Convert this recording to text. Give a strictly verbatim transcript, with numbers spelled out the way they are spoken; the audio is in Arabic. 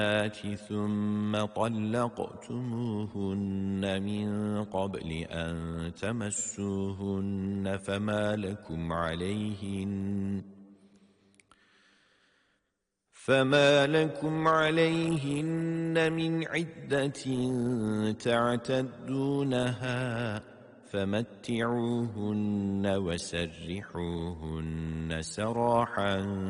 ثم طلقتموهن من قبل أن تمسوهن فما لكم عليهن فما لكم عليهن من عدة تعتدونها فمتعوهن وسرحوهن سراحا